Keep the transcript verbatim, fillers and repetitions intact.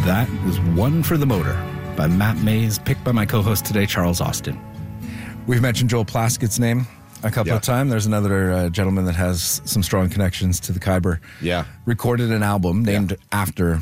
that was One for the Motor by Matt Mays, picked by my co-host today, Charles Austin. We've mentioned Joel Plaskett's name a couple Yeah. of times. There's another uh, gentleman that has some strong connections to the Khyber. Yeah. Recorded an album named Yeah. after